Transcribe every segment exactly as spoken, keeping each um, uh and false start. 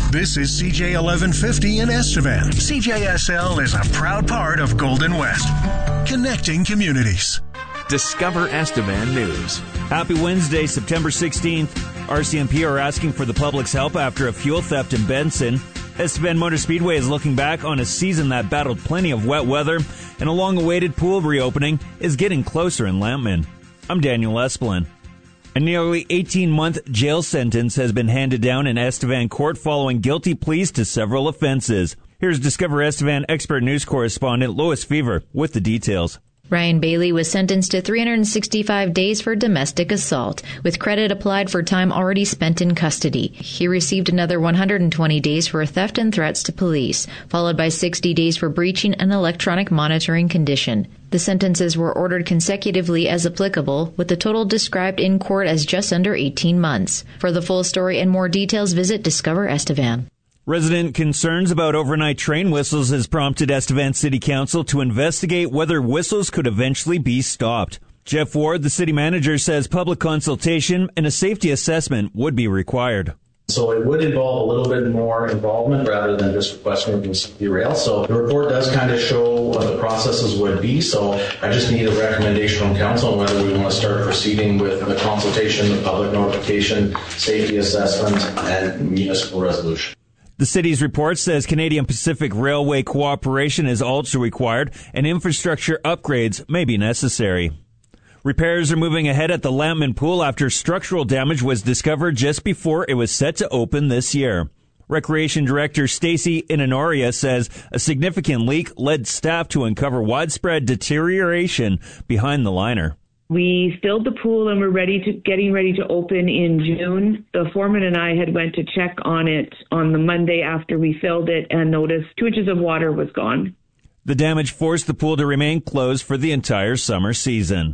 This is C J eleven fifty in Estevan. C J S L is a proud part of Golden West, connecting communities. Discover Estevan News. Happy Wednesday, September sixteenth. R C M P are asking for the public's help after a fuel theft in Benson. Estevan Motor Speedway is looking back on a season that battled plenty of wet weather, and a long-awaited pool reopening is getting closer in Lampman. I'm Daniel Esplin. A nearly eighteen-month jail sentence has been handed down in Estevan court following guilty pleas to several offenses. Here's Discover Estevan expert news correspondent Lois Fever with the details. Ryan Bailey was sentenced to three hundred sixty-five days for domestic assault, with credit applied for time already spent in custody. He received another one hundred twenty days for theft and threats to police, followed by sixty days for breaching an electronic monitoring condition. The sentences were ordered consecutively as applicable, with the total described in court as just under eighteen months. For the full story and more details, visit Discover Estevan. Resident concerns about overnight train whistles has prompted Estevan City Council to investigate whether whistles could eventually be stopped. Jeff Ward, the city manager, says public consultation and a safety assessment would be required. So it would involve a little bit more involvement rather than just requesting them to derail. So the report does kind of show what the processes would be. So I just need a recommendation from council on whether we want to start proceeding with the consultation, the public notification, safety assessment, and municipal resolution. The city's report says Canadian Pacific Railway cooperation is also required and infrastructure upgrades may be necessary. Repairs are moving ahead at the Lampman Pool after structural damage was discovered just before it was set to open this year. Recreation Director Stacy Inanoria says a significant leak led staff to uncover widespread deterioration behind the liner. We filled the pool and we're ready to getting ready to open in June. The foreman and I had went to check on it on the Monday after we filled it and noticed two inches of water was gone. The damage forced the pool to remain closed for the entire summer season.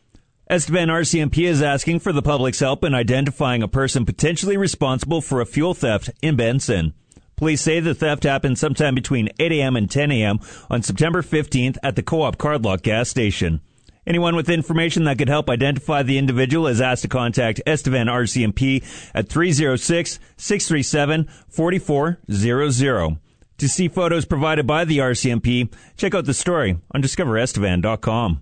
Estevan R C M P is asking for the public's help in identifying a person potentially responsible for a fuel theft in Benson. Police say the theft happened sometime between eight a.m. and ten a.m. on September fifteenth at the Co-op Cardlock gas station. Anyone with information that could help identify the individual is asked to contact Estevan R C M P at three oh six, six three seven, four four zero zero. To see photos provided by the R C M P, check out the story on discover estevan dot com.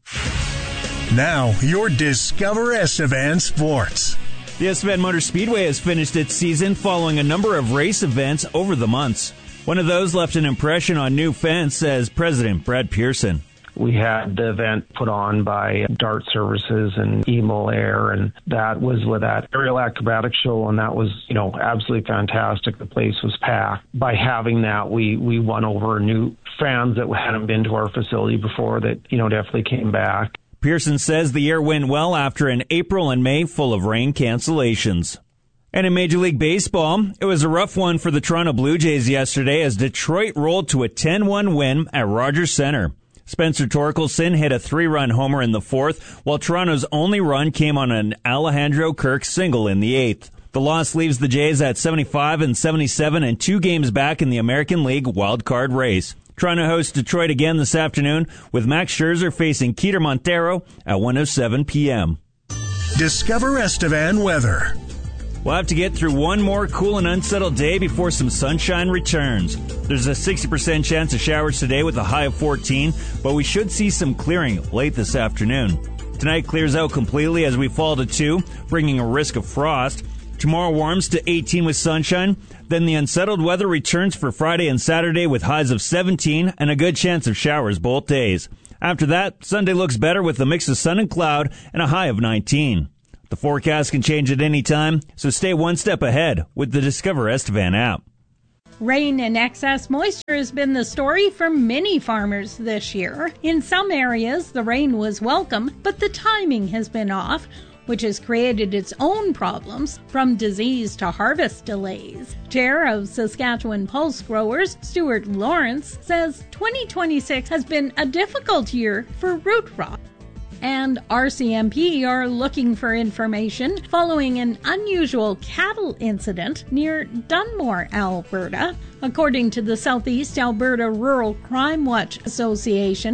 Now, your Discover Estevan Sports. The Estevan Motor Speedway has finished its season following a number of race events over the months. One of those left an impression on new fans, says President Brad Pearson. We had the event put on by Dart Services and Emo Air, and that was with that aerial acrobatic show, and that was, you know, absolutely fantastic. The place was packed. By having that, we, we won over new fans that hadn't been to our facility before that, you know, definitely came back. Pearson says the year went well after an April and May full of rain cancellations. And in Major League Baseball, it was a rough one for the Toronto Blue Jays yesterday as Detroit rolled to a ten one win at Rogers Centre. Spencer Torkelson hit a three-run homer in the fourth, while Toronto's only run came on an Alejandro Kirk single in the eighth. The loss leaves the Jays at seventy-five and seventy-seven and two games back in the American League wildcard race. Toronto hosts Detroit again this afternoon with Max Scherzer facing Keter Montero at one oh seven p.m. Discover Estevan weather. We'll have to get through one more cool and unsettled day before some sunshine returns. There's a sixty percent chance of showers today with a high of fourteen, but we should see some clearing late this afternoon. Tonight clears out completely as we fall to two, bringing a risk of frost. Tomorrow warms to eighteen with sunshine. Then the unsettled weather returns for Friday and Saturday with highs of seventeen and a good chance of showers both days. After that, Sunday looks better with a mix of sun and cloud and a high of nineteen. The forecast can change at any time, so stay one step ahead with the Discover Estevan app. Rain and excess moisture has been the story for many farmers this year. In some areas, the rain was welcome, but the timing has been off, which has created its own problems, from disease to harvest delays. Chair of Saskatchewan Pulse Growers, Stuart Lawrence, says twenty twenty-six has been a difficult year for root rot. And R C M P are looking for information following an unusual cattle incident near Dunmore, Alberta. According to the Southeast Alberta Rural Crime Watch Association,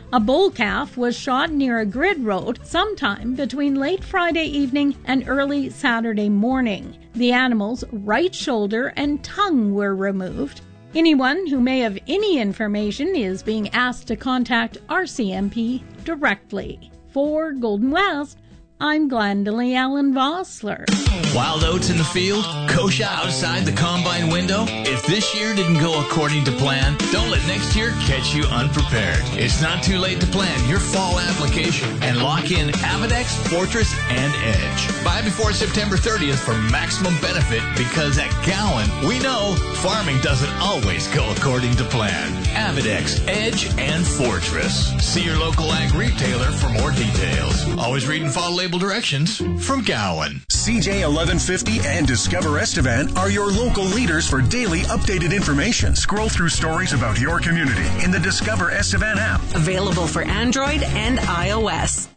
A bull calf was shot near a grid road sometime between late Friday evening and early Saturday morning. The animal's right shoulder and tongue were removed. Anyone who may have any information is being asked to contact R C M P directly. For Golden West, I'm Glendalee Allen Vossler. Wild oats in the field, kosher outside the combine window. If this year didn't go according to plan, don't let next year catch you unprepared. It's not too late to plan your fall application and lock in Avedex, Fortress, and Edge. Buy before September thirtieth for maximum benefit, because at Gowan, we know farming doesn't always go according to plan. Avedex, Edge, and Fortress. See your local ag retailer for more details. Always read and follow label directions from Gowan. C J eleven fifty and Discover Estevan are your local leaders for daily updated information. Scroll through stories about your community in the Discover Estevan app. Available for Android and iOS.